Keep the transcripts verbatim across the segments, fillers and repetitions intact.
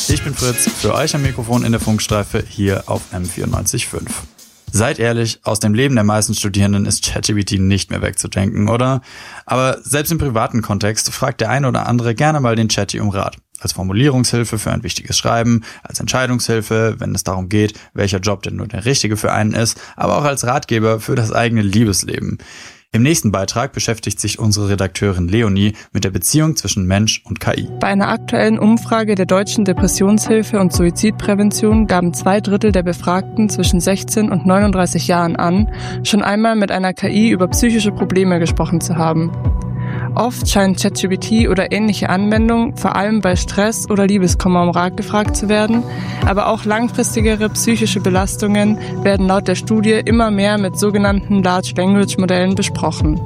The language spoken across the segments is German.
Ich bin Fritz, für euch am Mikrofon in der Funkstreife hier auf M vierundneunzig Komma fünf. Seid ehrlich, aus dem Leben der meisten Studierenden ist ChatGPT nicht mehr wegzudenken, oder? Aber selbst im privaten Kontext fragt der eine oder andere gerne mal den Chatty um Rat. Als Formulierungshilfe für ein wichtiges Schreiben, als Entscheidungshilfe, wenn es darum geht, welcher Job denn nur der richtige für einen ist, aber auch als Ratgeber für das eigene Liebesleben. Im nächsten Beitrag beschäftigt sich unsere Redakteurin Leonie mit der Beziehung zwischen Mensch und K I. Bei einer aktuellen Umfrage der Deutschen Depressionshilfe und Suizidprävention gaben zwei Drittel der Befragten zwischen sechzehn und neununddreißig Jahren an, schon einmal mit einer K I über psychische Probleme gesprochen zu haben. Oft scheint ChatGPT oder ähnliche Anwendungen vor allem bei Stress oder Liebeskummer um Rat gefragt zu werden, aber auch langfristigere psychische Belastungen werden laut der Studie immer mehr mit sogenannten Large Language Modellen besprochen.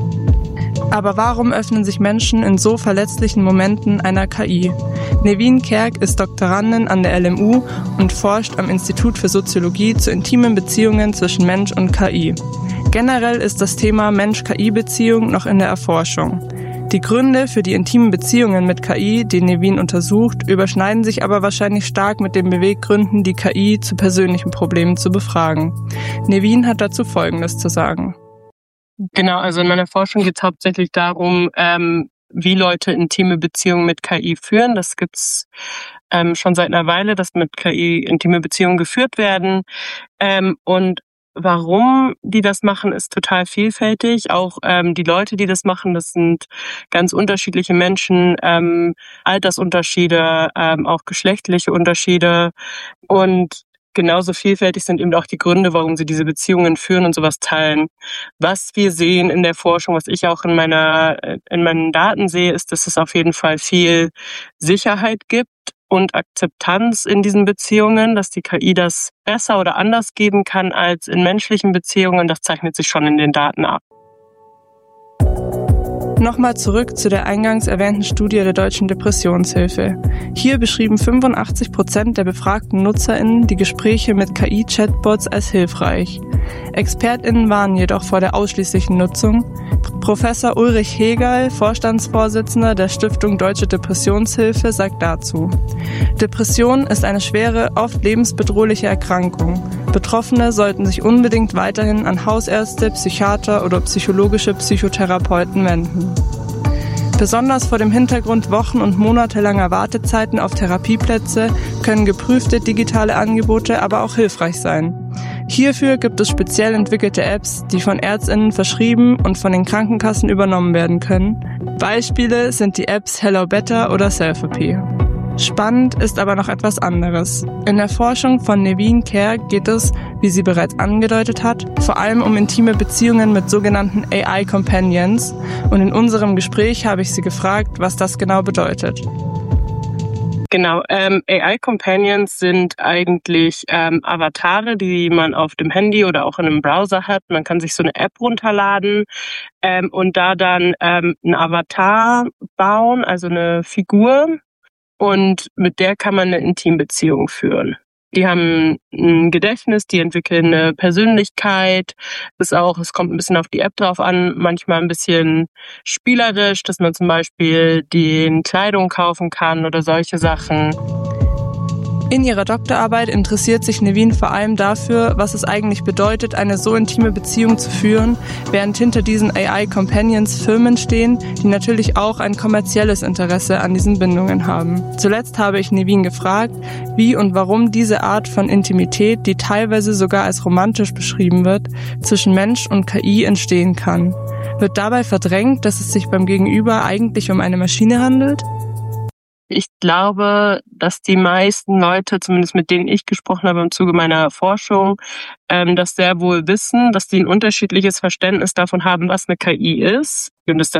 Aber warum öffnen sich Menschen in so verletzlichen Momenten einer K I? Nevin Kerk ist Doktorandin an der L M U und forscht am Institut für Soziologie zu intimen Beziehungen zwischen Mensch und K I. Generell ist das Thema Mensch-K I-Beziehung noch in der Erforschung. Die Gründe für die intimen Beziehungen mit K I, die Nevin untersucht, überschneiden sich aber wahrscheinlich stark mit den Beweggründen, die K I zu persönlichen Problemen zu befragen. Nevin hat dazu Folgendes zu sagen. Genau, also in meiner Forschung geht es hauptsächlich darum, ähm, wie Leute intime Beziehungen mit K I führen. Das gibt's ähm, schon seit einer Weile, dass mit K I intime Beziehungen geführt werden. Ähm, und warum die das machen, ist total vielfältig. Auch ähm, die Leute, die das machen, das sind ganz unterschiedliche Menschen, ähm, Altersunterschiede, ähm, auch geschlechtliche Unterschiede. Und genauso vielfältig sind eben auch die Gründe, warum sie diese Beziehungen führen und sowas teilen. Was wir sehen in der Forschung, was ich auch in meiner in meinen Daten sehe, ist, dass es auf jeden Fall viel Sicherheit gibt und Akzeptanz in diesen Beziehungen, dass die K I das besser oder anders geben kann als in menschlichen Beziehungen. Das zeichnet sich schon in den Daten ab. Nochmal zurück zu der eingangs erwähnten Studie der Deutschen Depressionshilfe. Hier beschrieben fünfundachtzig Prozent der befragten NutzerInnen die Gespräche mit K I-Chatbots als hilfreich. ExpertInnen warnen jedoch vor der ausschließlichen Nutzung. Professor Ulrich Hegerl, Vorstandsvorsitzender der Stiftung Deutsche Depressionshilfe, sagt dazu: Depression ist eine schwere, oft lebensbedrohliche Erkrankung. Betroffene sollten sich unbedingt weiterhin an Hausärzte, Psychiater oder psychologische Psychotherapeuten wenden. Besonders vor dem Hintergrund wochen- und monatelanger Wartezeiten auf Therapieplätze können geprüfte digitale Angebote aber auch hilfreich sein. Hierfür gibt es speziell entwickelte Apps, die von ÄrztInnen verschrieben und von den Krankenkassen übernommen werden können. Beispiele sind die Apps Hello Better oder Selfie. Spannend ist aber noch etwas anderes. In der Forschung von Nevin Kerk geht es, wie sie bereits angedeutet hat, vor allem um intime Beziehungen mit sogenannten A I-Companions. Und in unserem Gespräch habe ich sie gefragt, was das genau bedeutet. Genau, ähm, A I-Companions sind eigentlich ähm, Avatare, die man auf dem Handy oder auch in einem Browser hat. Man kann sich so eine App runterladen ähm, und da dann ähm, einen Avatar bauen, also eine Figur. Und mit der kann man eine Intimbeziehung führen. Die haben ein Gedächtnis, die entwickeln eine Persönlichkeit. Das ist auch, es kommt ein bisschen auf die App drauf an, manchmal ein bisschen spielerisch, dass man zum Beispiel den Kleidung kaufen kann oder solche Sachen. In ihrer Doktorarbeit interessiert sich Nevin vor allem dafür, was es eigentlich bedeutet, eine so intime Beziehung zu führen, während hinter diesen A I-Companions Firmen stehen, die natürlich auch ein kommerzielles Interesse an diesen Bindungen haben. Zuletzt habe ich Nevin gefragt, wie und warum diese Art von Intimität, die teilweise sogar als romantisch beschrieben wird, zwischen Mensch und K I entstehen kann. Wird dabei verdrängt, dass es sich beim Gegenüber eigentlich um eine Maschine handelt? Ich glaube, dass die meisten Leute, zumindest mit denen ich gesprochen habe im Zuge meiner Forschung, ähm, das sehr wohl wissen, dass die ein unterschiedliches Verständnis davon haben, was eine K I ist und es